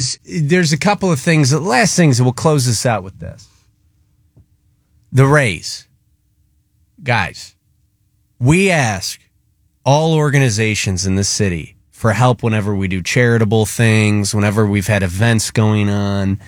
is there's a couple of things, the last things, that we'll close this out with this. The Rays. Guys, we ask all organizations in this city for help whenever we do charitable things, whenever we've had events going on.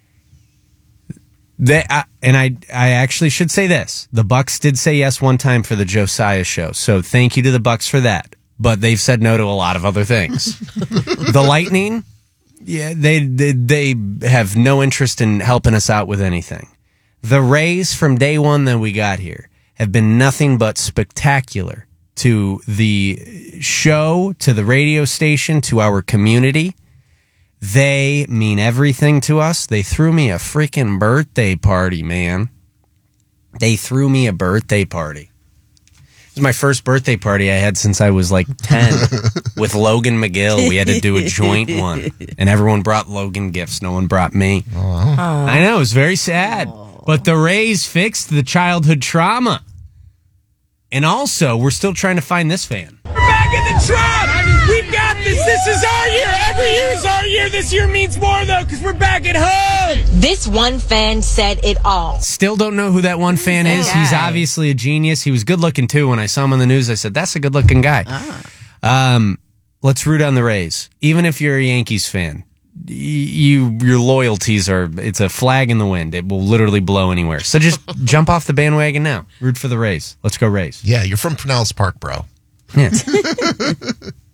I actually should say this. The Bucks did say yes one time for the Josiah show, so thank you to the Bucks for that. But they've said no to a lot of other things. The Lightning, yeah, they have no interest in helping us out with anything. The Rays, from day one that we got here, have been nothing but spectacular to the show, to the radio station, to our community. They mean everything to us. They threw me a freaking birthday party, man. They threw me a birthday party. It was my first birthday party I had since I was like 10 with Logan McGill. We had to do a joint one, and everyone brought Logan gifts. No one brought me. Aww. I know, it was very sad. Aww. But the Rays fixed the childhood trauma. And also, we're still trying to find this fan. We're back in the truck! We've got this! This is our year! Every year is our year! This year means more, though, because we're back at home! This one fan said it all. Still don't know who that one fan is. He's obviously a genius. He was good looking, too. When I saw him on the news, I said, that's a good looking guy. Let's root on the Rays. Even if you're a Yankees fan, your loyalties it's a flag in the wind. It will literally blow anywhere. So just jump off the bandwagon now. Root for the Rays. Let's go Rays. Yeah, you're from Pinellas Park, bro. Yeah.